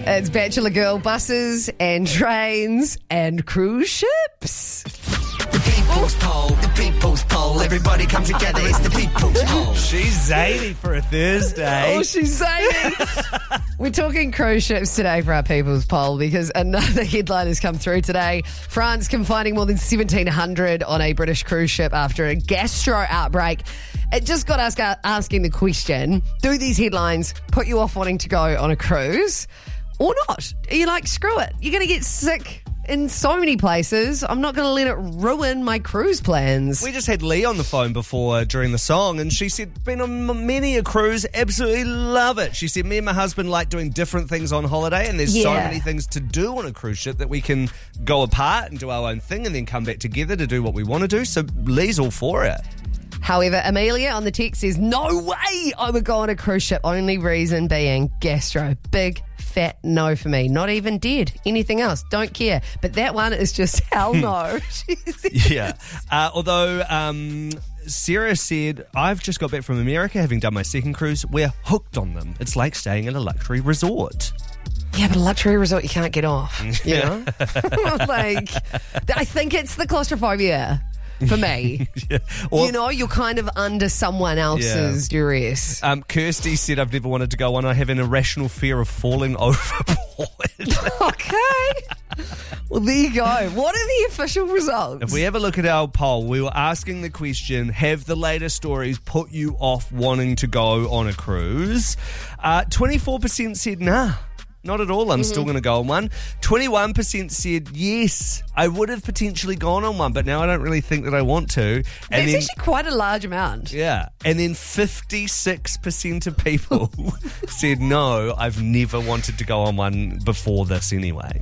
It's Bachelor Girl buses and trains and cruise ships. The people's poll, everybody come together, it's the people's poll. She's zany for a Thursday. Oh, she's zany. We're talking cruise ships today for our people's poll because another headline has come through today. France confining more than 1,700 on a British cruise ship after a gastro outbreak. It just got us asking the question, do these headlines put you off wanting to go on a cruise or not? Are you like, screw it, you're going to get sick in so many places. I'm not going to let it ruin my cruise plans. We just had Lee on the phone before during the song, and she said, been on many a cruise, absolutely love it. She said, me and my husband like doing different things on holiday, and there's so many things to do on a cruise ship that we can go apart and do our own thing and then come back together to do what we want to do. So Lee's all for it. However, Amelia on the text says, no way I would go on a cruise ship. Only reason being gastro. Big fat no for me. Not even dead. Anything else, don't care. But that one is just hell no. Yeah. Although Sarah said, I've just got back from America having done my second cruise. We're hooked on them. It's like staying at a luxury resort. Yeah, but a luxury resort you can't get off, you know? Like, I think it's the claustrophobia. For me, well, you know, you're kind of under someone else's duress. Kirsty said, I've never wanted to go on. I have an irrational fear of falling overboard. Okay. Well, there you go. What are the official results? If we have a look at our poll, we were asking the question, have the latest stories put you off wanting to go on a cruise? 24% said nah. Not at all. I'm still going to go on one. 21% said, yes, I would have potentially gone on one, but now I don't really think that I want to. And That's actually quite a large amount. Yeah. And then 56% of people said, no, I've never wanted to go on one before this anyway.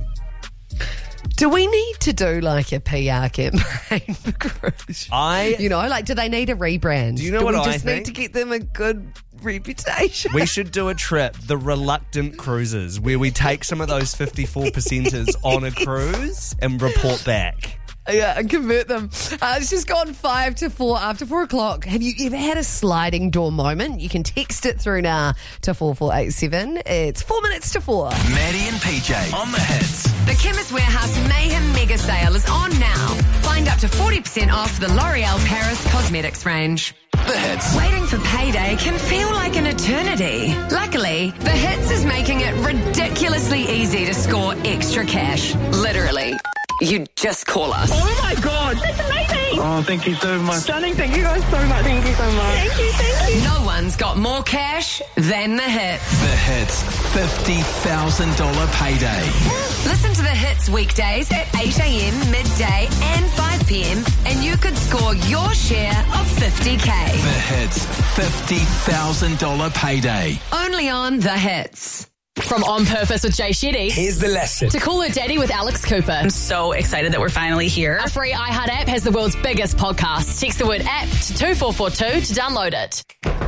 Do we need to do like a PR campaign for cruise? You know, like, do they need a rebrand? Do you know what I think? We just need to get them a good reputation. We should do a trip, the Reluctant Cruises, where we take some of those 54%ers on a cruise and report back. Yeah, and convert them. It's just gone 5 to 4 after 4 o'clock. Have you ever had a sliding door moment? You can text it through now to 4487. It's 4 minutes to 4. Maddie and PJ on the hits. The Chemist Warehouse Mayhem Mega Sale is on now. Find up to 40% off the L'Oreal Paris Cosmetics range. The hits. Waiting for payday can feel like an eternity. Luckily, The Hits is making it ridiculously easy to score extra cash. Literally. You just call us. Oh my God, that's amazing. Oh, thank you so much. Stunning, thank you guys so much. Thank you so much. Thank you. No one's got more cash than The Hits. The Hits $50,000 payday. Listen to The Hits weekdays at 8 a.m, midday and 5 p.m. and you could score your share of $50,000. The Hits $50,000 payday. Only on The Hits. From On Purpose with Jay Shetty. Here's the lesson. To Call Her Daddy with Alex Cooper. I'm so excited that we're finally here. A free iHeart app has the world's biggest podcast. Text the word app to 2442 to download it.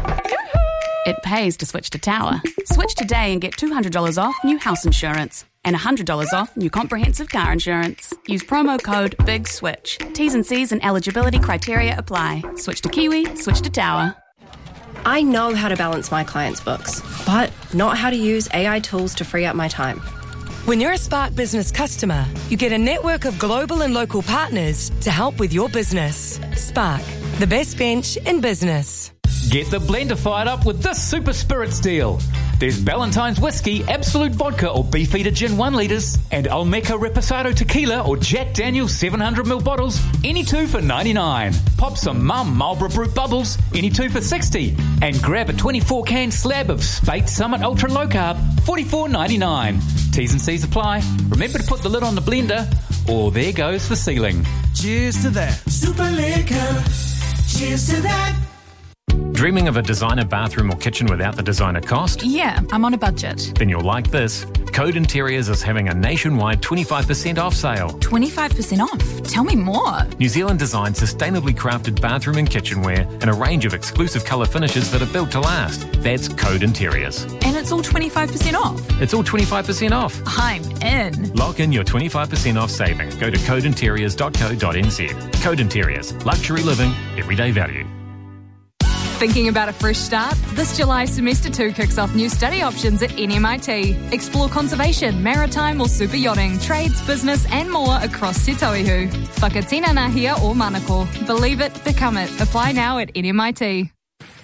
It pays to switch to Tower. Switch today and get $200 off new house insurance and $100 off new comprehensive car insurance. Use promo code BIGSWITCH. T's and C's and eligibility criteria apply. Switch to Kiwi, switch to Tower. I know how to balance my clients' books, but not how to use AI tools to free up my time. When you're a Spark Business customer, you get a network of global and local partners to help with your business. Spark, the best bench in business. Get the blender fired up with this Super Spirits deal. There's Ballantine's Whiskey, Absolute Vodka or Beefeater Gin 1 litres and Olmeca Reposado Tequila or Jack Daniel's 700ml bottles, any two for $99. Pop some Mum Marlborough Brut Bubbles, any two for $60. And grab a 24-can slab of Spate Summit Ultra Low Carb, $44.99. T's and C's apply. Remember to put the lid on the blender or there goes the ceiling. Cheers to that. Super Liquor. Cheers to that. Dreaming of a designer bathroom or kitchen without the designer cost? Yeah, I'm on a budget. Then you'll like this. Code Interiors is having a nationwide 25% off sale. 25% off? Tell me more. New Zealand designed sustainably crafted bathroom and kitchenware and a range of exclusive colour finishes that are built to last. That's Code Interiors. And it's all 25% off? It's all 25% off. I'm in. Lock in your 25% off saving. Go to codeinteriors.co.nz. Code Interiors. Luxury living, everyday value. Thinking about a fresh start? This July, Semester 2 kicks off new study options at NMIT. Explore conservation, maritime or super yachting, trades, business and more across Te Tauihu. Whakatinanahia or Manako. Believe it, become it. Apply now at NMIT.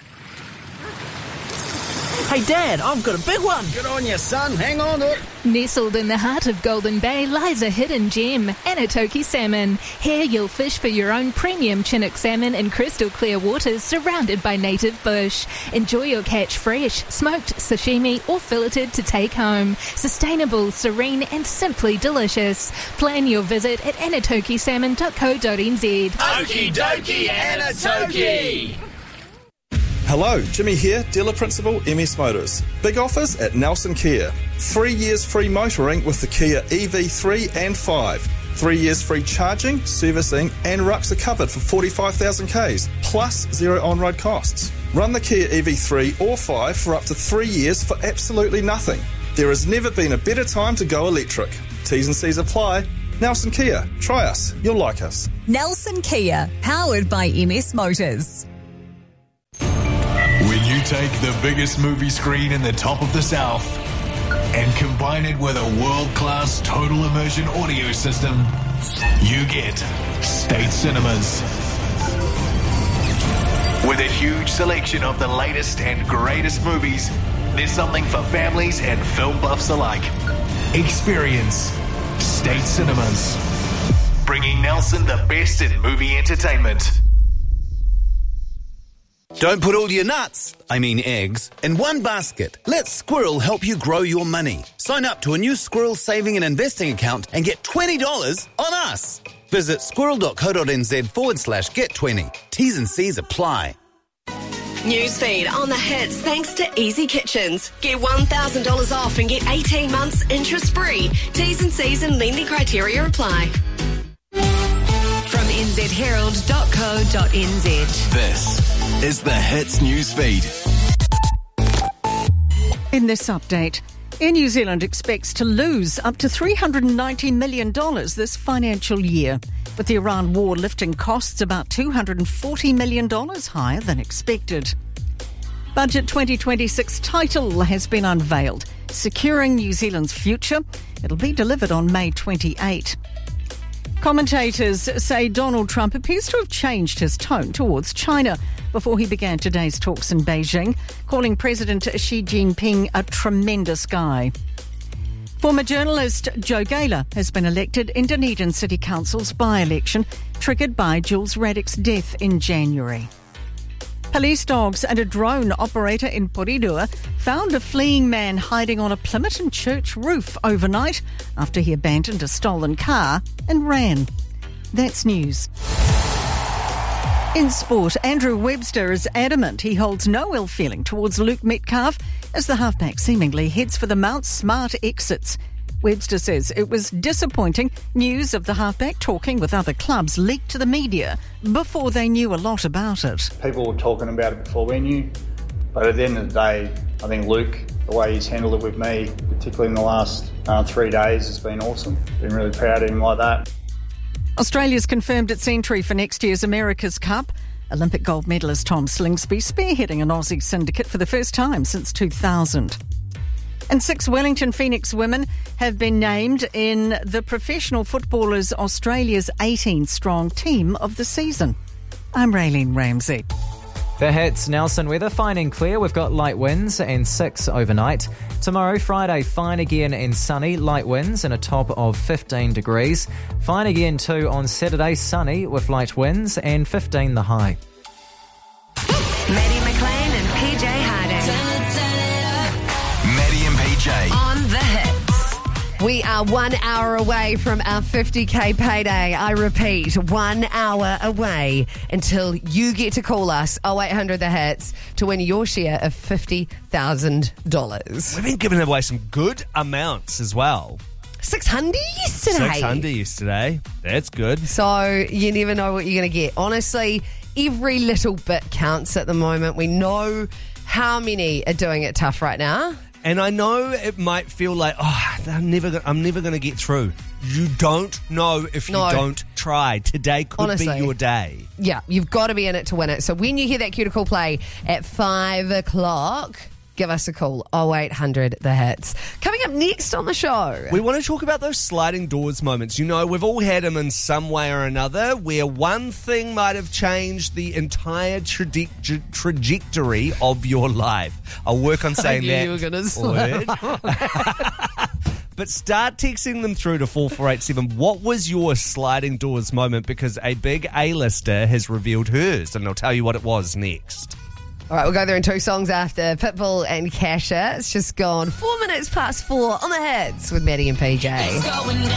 Hey Dad, I've got a big one. Good on you, son. Hang on to it. Nestled in the heart of Golden Bay lies a hidden gem, Anatoki Salmon. Here you'll fish for your own premium Chinook salmon in crystal clear waters surrounded by native bush. Enjoy your catch fresh, smoked, sashimi or filleted to take home. Sustainable, serene and simply delicious. Plan your visit at anatokisalmon.co.nz. Okie dokie, Anatoki! Hello, Jimmy here, dealer principal, MS Motors. Big offers at Nelson Kia. 3 years free motoring with the Kia EV3 and 5. 3 years free charging, servicing and rucks are covered for 45,000 Ks, plus zero on-road costs. Run the Kia EV3 or 5 for up to 3 years for absolutely nothing. There has never been a better time to go electric. T's and C's apply. Nelson Kia, try us, you'll like us. Nelson Kia, powered by MS Motors. When you take the biggest movie screen in the top of the South and combine it with a world-class total immersion audio system, you get State Cinemas. With a huge selection of the latest and greatest movies, there's something for families and film buffs alike. Experience State Cinemas, bringing Nelson the best in movie entertainment. Don't put all your nuts, eggs, in one basket. Let Squirrel help you grow your money. Sign up to a new Squirrel saving and investing account and get $20 on us. Visit squirrel.co.nz/get20. T's and C's apply. Newsfeed on the hits thanks to Easy Kitchens. Get $1,000 off and get 18 months interest-free. T's and C's and lending criteria apply. From nzherald.co.nz. This is the Hits Newsfeed. In this update, Air New Zealand expects to lose up to $390 million this financial year, with the Iran war lifting costs about $240 million higher than expected. Budget 2026 title has been unveiled, Securing New Zealand's Future. It'll be delivered on May 28. Commentators say Donald Trump appears to have changed his tone towards China before he began today's talks in Beijing, calling President Xi Jinping a tremendous guy. Former journalist Joe Gaylor has been elected in Dunedin City Council's by-election, triggered by Jules Raddick's death in January. Police dogs and a drone operator in Porirua found a fleeing man hiding on a Plympton church roof overnight after he abandoned a stolen car and ran. That's news. In sport, Andrew Webster is adamant he holds no ill feeling towards Luke Metcalf as the halfback seemingly heads for the Mount Smart exits. Webster says it was disappointing news of the halfback talking with other clubs leaked to the media before they knew a lot about it. People were talking about it before we knew, but at the end of the day, I think Luke, the way he's handled it with me, particularly in the last 3 days, has been awesome. Been really proud of him like that. Australia's confirmed its entry for next year's America's Cup. Olympic gold medalist Tom Slingsby spearheading an Aussie syndicate for the first time since 2000. And 6 Wellington Phoenix women have been named in the Professional Footballers Australia's 18-strong team of the season. I'm Raylene Ramsey. The hits, Nelson weather, fine and clear. We've got light winds and 6 overnight. Tomorrow, Friday, fine again and sunny, light winds and a top of 15 degrees. Fine again too on Saturday, sunny with light winds and 15 the high. Maddie McLean and PJ Harding. Maddie and PJ. On the hits. We are 1 hour away from our 50k payday. I repeat, 1 hour away until you get to call us 0800 The Hits to win your share of $50,000. We've been giving away some good amounts as well. 600 yesterday. 600 yesterday. That's good. So you never know what you're going to get. Honestly, every little bit counts at the moment. We know how many are doing it tough right now. And I know it might feel like, I'm never going to get through You don't know if you don't try. Today could Honestly. be your day. Yeah, you've got to be in it to win it. So when you hear that cue to call play at 5 o'clock, give us a call. 0800 The Hits. Coming up next on the show. We want to talk about those sliding doors moments. You know, we've all had them in some way or another where one thing might have changed the entire trajectory of your life. I'll work on saying knew that you were gonna slip. word. But start texting them through to 4487. What was your sliding doors moment? Because a big A-lister has revealed hers, and I'll tell you what it was next. All right, we'll go there in 2 songs after Pitbull and Kasha. It's just gone 4 minutes past 4 on the Hits with Maddie and PJ.